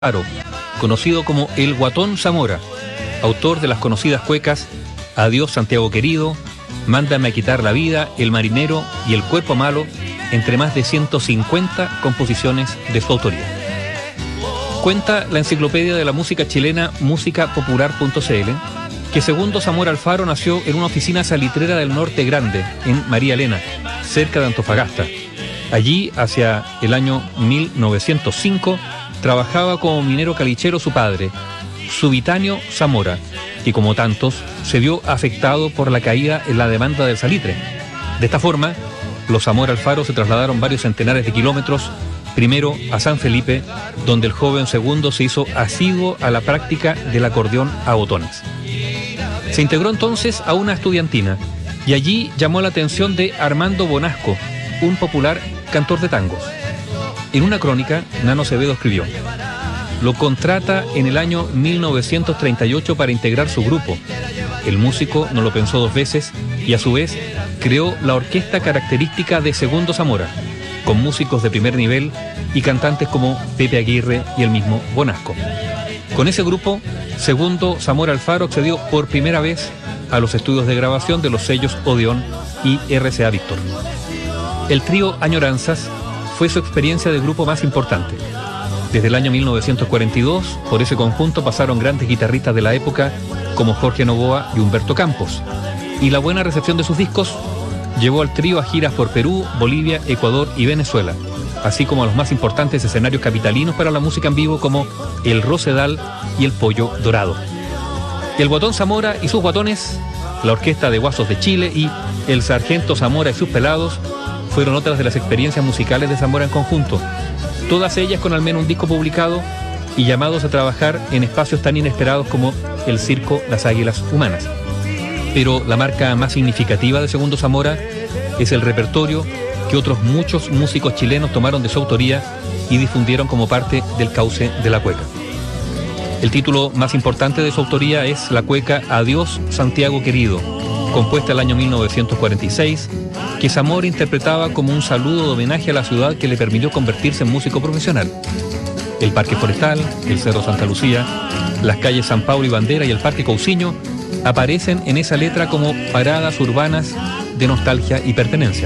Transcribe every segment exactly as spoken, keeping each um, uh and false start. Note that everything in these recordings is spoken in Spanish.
Alfaro, conocido como el Guatón Zamora, autor de las conocidas cuecas Adiós Santiago querido, Mándame a quitar la vida, El marinero y El cuerpo malo, entre más de ciento cincuenta composiciones de su autoría. Cuenta la enciclopedia de la música chilena música popular punto c l que Segundo Zamora Alfaro nació en una oficina salitrera del Norte Grande, en María Elena, cerca de Antofagasta. Allí, hacia el año mil novecientos cinco, trabajaba como minero calichero su padre, Subitánio Zamora, que como tantos se vio afectado por la caída en la demanda del salitre. De esta forma, los Zamora Alfaro se trasladaron varios centenares de kilómetros, primero a San Felipe, donde el joven Segundo se hizo asiduo a la práctica del acordeón a botones. Se integró entonces a una estudiantina y allí llamó la atención de Armando Bonasco, un popular cantor de tangos. En una crónica, Nano Acevedo escribió: lo contrata en el año mil novecientos treinta y ocho para integrar su grupo. El músico no lo pensó dos veces y a su vez creó la orquesta característica de Segundo Zamora, con músicos de primer nivel y cantantes como Pepe Aguirre y el mismo Bonasco. Con ese grupo, Segundo Zamora Alfaro accedió por primera vez a los estudios de grabación de los sellos Odeón y R C A Víctor. El trío Añoranzas fue su experiencia de grupo más importante. Desde el año mil novecientos cuarenta y dos, por ese conjunto pasaron grandes guitarristas de la época como Jorge Novoa y Humberto Campos, y la buena recepción de sus discos llevó al trío a giras por Perú, Bolivia, Ecuador y Venezuela, así como a los más importantes escenarios capitalinos para la música en vivo como el Rosedal y el Pollo Dorado. El Guatón Zamora y sus guatones, la Orquesta de Guasos de Chile y el Sargento Zamora y sus pelados fueron otras de las experiencias musicales de Zamora en conjunto, todas ellas con al menos un disco publicado y llamados a trabajar en espacios tan inesperados como el circo Las Águilas Humanas. Pero la marca más significativa de Segundo Zamora es el repertorio que otros muchos músicos chilenos tomaron de su autoría y difundieron como parte del cauce de la cueca. El título más importante de su autoría es la cueca Adiós Santiago querido, compuesta el año mil novecientos cuarenta y seis, que Zamora interpretaba como un saludo de homenaje a la ciudad que le permitió convertirse en músico profesional. El Parque Forestal, el Cerro Santa Lucía, las calles San Pablo y Bandera y el Parque Cousiño aparecen en esa letra como paradas urbanas de nostalgia y pertenencia.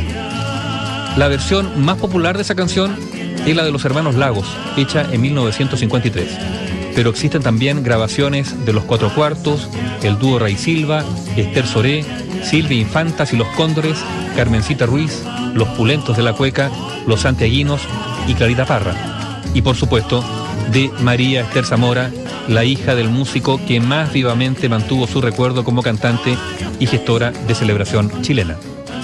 La versión más popular de esa canción es la de los Hermanos Lagos, hecha en mil novecientos cincuenta y tres. Pero existen también grabaciones de Los Cuatro Cuartos, el dúo Ray Silva, Esther Soré, Silvia Infantas y los Cóndores, Carmencita Ruiz, Los Pulentos de la Cueca, Los Santiaguinos y Clarita Parra. Y por supuesto, de María Esther Zamora, la hija del músico que más vivamente mantuvo su recuerdo como cantante y gestora de celebración chilena.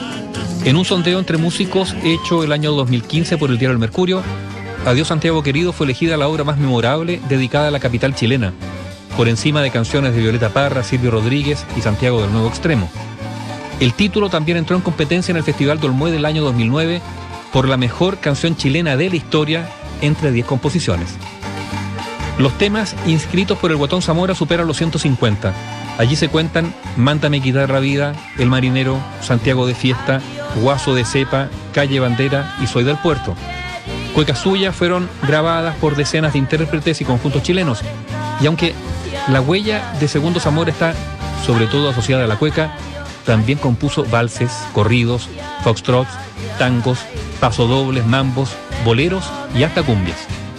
En un sondeo entre músicos hecho el año dos mil quince por el diario El Mercurio, Adiós Santiago querido fue elegida la obra más memorable dedicada a la capital chilena, por encima de canciones de Violeta Parra, Silvio Rodríguez y Santiago del Nuevo Extremo. El título también entró en competencia en el Festival de Olmué del año dos mil nueve por la mejor canción chilena de la historia entre diez composiciones. Los temas inscritos por el Guatón Zamora superan los ciento cincuenta. Allí se cuentan Mándame quitar la vida, El marinero, Santiago de fiesta, Guaso de cepa, Calle Bandera y Soy del puerto. Cuecas suyas fueron grabadas por decenas de intérpretes y conjuntos chilenos, y aunque la huella de Segundo Zamora está sobre todo asociada a la cueca, también compuso valses, corridos, foxtrots, tangos, pasodobles, mambos, boleros y hasta cumbias.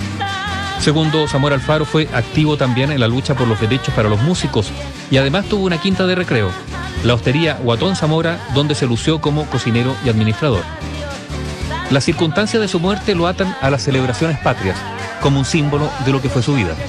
Segundo Zamora Alfaro fue activo también en la lucha por los derechos para los músicos y además tuvo una quinta de recreo, la hostería Guatón Zamora, donde se lució como cocinero y administrador. Las circunstancias de su muerte lo atan a las celebraciones patrias, como un símbolo de lo que fue su vida.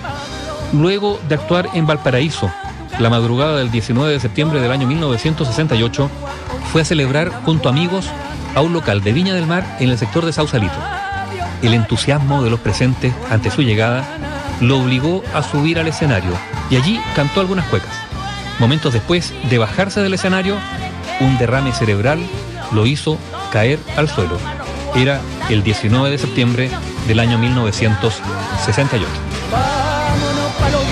Luego de actuar en Valparaíso, la madrugada del diecinueve de septiembre del año mil novecientos sesenta y ocho, fue a celebrar junto a amigos a un local de Viña del Mar en el sector de Sausalito. El entusiasmo de los presentes ante su llegada lo obligó a subir al escenario y allí cantó algunas cuecas. Momentos después de bajarse del escenario, un derrame cerebral lo hizo caer al suelo. Era el diecinueve de septiembre del año mil novecientos sesenta y ocho. Vámonos pa' lo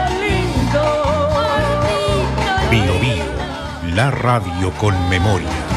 lindo, Bio Bio, la radio con memoria.